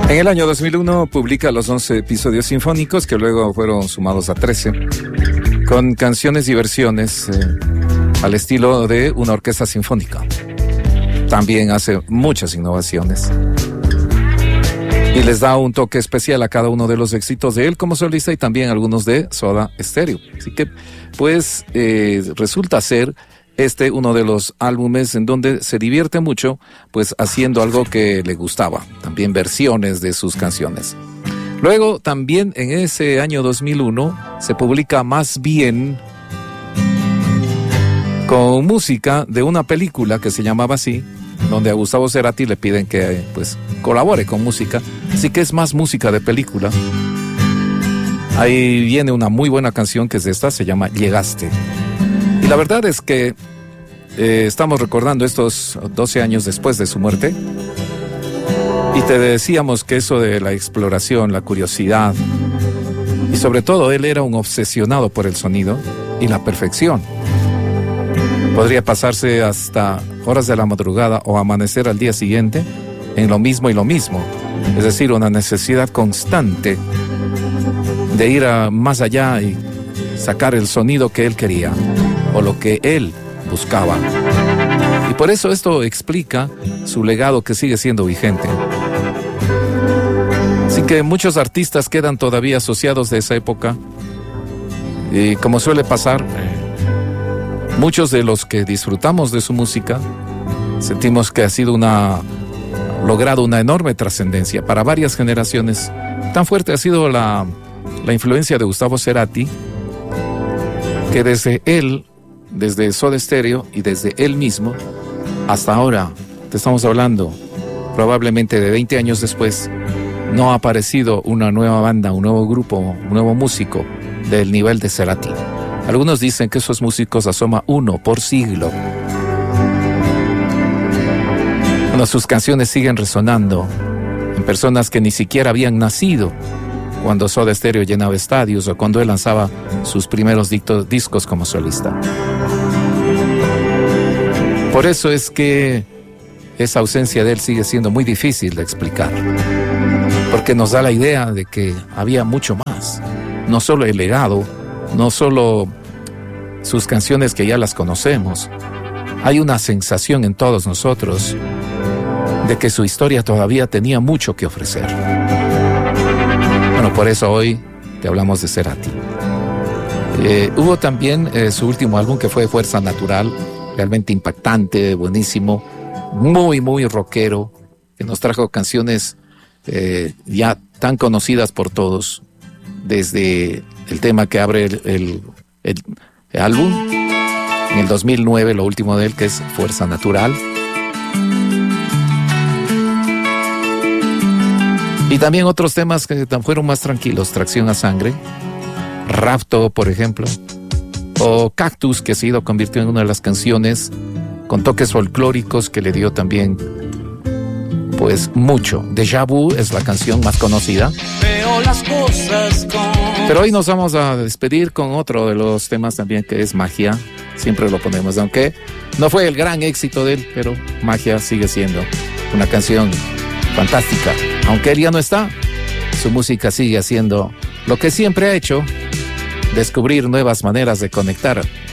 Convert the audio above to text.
En el año 2001 publica los 11 episodios sinfónicos que luego fueron sumados a 13, con canciones y versiones al estilo de una orquesta sinfónica. También hace muchas innovaciones y les da un toque especial a cada uno de los éxitos de él como solista y también algunos de Soda Stereo. Así que pues resulta ser uno de los álbumes en donde se divierte mucho, pues haciendo algo que le gustaba, también versiones de sus canciones. Luego también en ese año 2001 se publica Más Bien, con música de una película que se llamaba así, donde a Gustavo Cerati le piden que pues colabore con música, así que es más música de película. Ahí viene una muy buena canción que es esta, se llama Llegaste. Y la verdad es que estamos recordando estos 12 años después de su muerte. Y te decíamos que eso de la exploración, la curiosidad, y sobre todo él era un obsesionado por el sonido y la perfección. Podría pasarse hasta horas de la madrugada o amanecer al día siguiente en lo mismo y lo mismo. Es decir, una necesidad constante de ir más allá y sacar el sonido que él quería o lo que él buscaba. Y por eso esto explica su legado que sigue siendo vigente. Así que muchos artistas quedan todavía asociados de esa época. Y como suele pasar, muchos de los que disfrutamos de su música sentimos que ha sido logrado una enorme trascendencia para varias generaciones. Tan fuerte ha sido la influencia de Gustavo Cerati, que desde Soda Stereo y desde él mismo, hasta ahora, te estamos hablando probablemente de 20 años después, no ha aparecido una nueva banda, un nuevo grupo, un nuevo músico del nivel de Cerati. Algunos dicen que esos músicos asoma uno por siglo. Bueno, sus canciones siguen resonando en personas que ni siquiera habían nacido cuando Soda Stereo llenaba estadios o cuando él lanzaba sus primeros discos como solista. Por eso es que esa ausencia de él sigue siendo muy difícil de explicar, porque nos da la idea de que había mucho más, no solo el legado, no solo sus canciones que ya las conocemos. Hay una sensación en todos nosotros de que su historia todavía tenía mucho que ofrecer. Bueno, por eso hoy te hablamos de Cerati. Hubo también su último álbum que fue Fuerza Natural, realmente impactante, buenísimo, muy, muy rockero, que nos trajo canciones ya tan conocidas por todos, desde el tema que abre el álbum, en el 2009, lo último de él, que es Fuerza Natural. Y también otros temas que fueron más tranquilos, Tracción a Sangre, Rapto, por ejemplo, o Cactus, que se ha ido convirtiendo en una de las canciones con toques folclóricos que le dio también pues mucho. Déjà Vu es la canción más conocida. Veo las cosas Pero hoy nos vamos a despedir con otro de los temas también, que es Magia. Siempre lo ponemos, aunque no fue el gran éxito de él, pero Magia sigue siendo una canción fantástica. Aunque él ya no está, su música sigue haciendo lo que siempre ha hecho: descubrir nuevas maneras de conectar